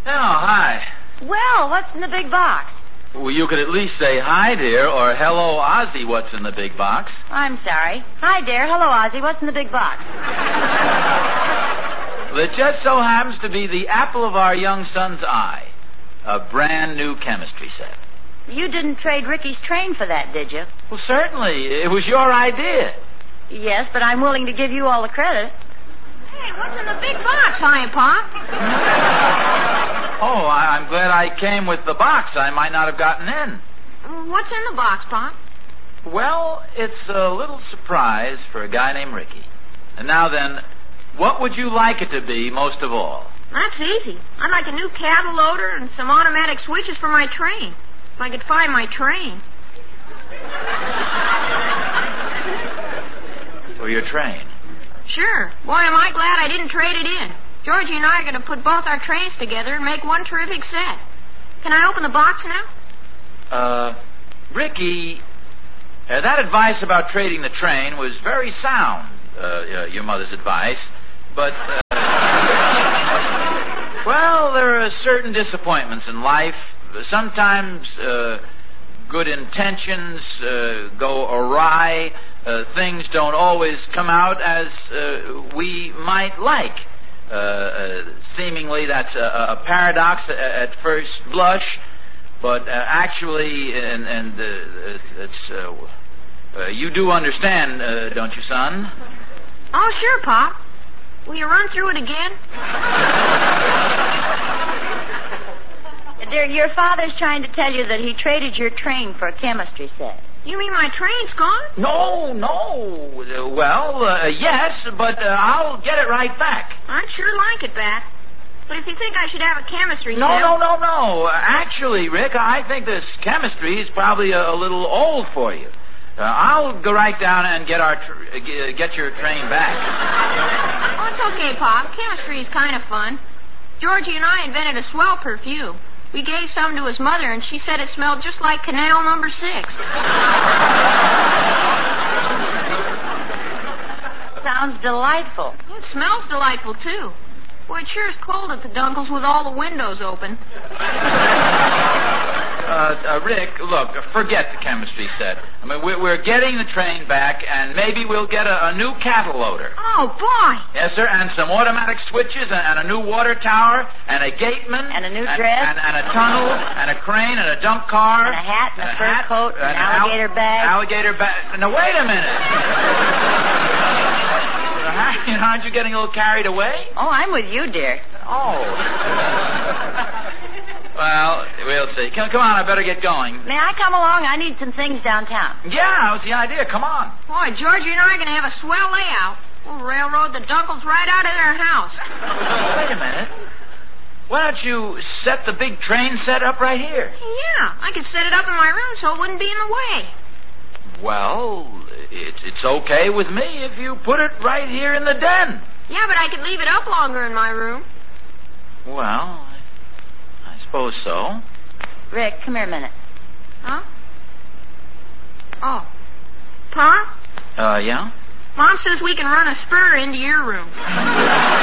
hi. Well, what's in the big box? Well, you could at least say hi, dear, or hello, Ozzy, what's in the big box? I'm sorry. Hi, dear. Hello, Ozzy. What's in the big box? Well, it just so happens to be the apple of our young son's eye. A brand new chemistry set. You didn't trade Ricky's train for that, did you? Well, certainly. It was your idea. Yes, but I'm willing to give you all the credit. Hey, what's in the big box, Hi, Pop? Oh, I'm glad I came with the box. I might not have gotten in. What's in the box, Pop? Well, it's a little surprise for a guy named Ricky. And now then, what would you like it to be most of all? That's easy. I'd like a new cattle loader and some automatic switches for my train. If I could find my train. For your train? Sure. Boy, am I glad I didn't trade it in. Georgie and I are going to put both our trains together and make one terrific set. Can I open the box now? Ricky, that advice about trading the train was very sound, your mother's advice. But, well, there are certain disappointments in life. Sometimes good intentions go awry. Things don't always come out as we might like. Seemingly that's a paradox at first blush, but actually, it's you do understand, don't you, son? Oh, sure, Pop. Will you run through it again? Dear, your father's trying to tell you that he traded your train for a chemistry set. You mean my train's gone? No. Well, yes, but I'll get it right back. I'd sure like it back. But if you think I should have a chemistry set... No. Actually, Rick, I think this chemistry is probably a little old for you. I'll go right down and get your train back. Oh, it's okay, Pop. Chemistry is kind of fun. Georgie and I invented a swell perfume. We gave some to his mother, and she said it smelled just like Canal Number 6. Sounds delightful. It smells delightful, too. Boy, it sure is cold at the Dunkles with all the windows open. Rick, look, forget the chemistry set. I mean, we're getting the train back, and maybe we'll get a new cattle loader. Oh, boy. Yes, sir, and some automatic switches, and a new water tower, and a gateman. And a new dress. And a tunnel, and a crane, and a dump car. And a hat, and a fur coat, and an alligator bag. Alligator bag. Now, wait a minute. Aren't you getting a little carried away? Oh, I'm with you, dear. Oh. Well, we'll see. Come on, I better get going. May I come along? I need some things downtown. Yeah, that was the idea. Come on. Boy, Georgie and I are going to have a swell layout. We'll railroad the Dunkles right out of their house. Wait a minute. Why don't you set the big train set up right here? Yeah, I could set it up in my room so it wouldn't be in the way. Well, it's okay with me if you put it right here in the den. Yeah, but I could leave it up longer in my room. Well, I suppose so. Rick, come here a minute. Huh? Oh. Pa? Yeah? Mom says we can run a spur into your room.